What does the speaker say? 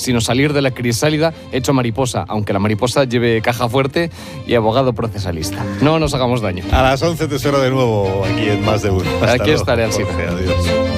sino salir de la crisálida hecho mariposa, aunque la mariposa lleve caja fuerte y abogado procesalista. No nos hagamos daño. A las 11 te espero de nuevo aquí en Más de Uno. Aquí estaré, Alsina. Adiós.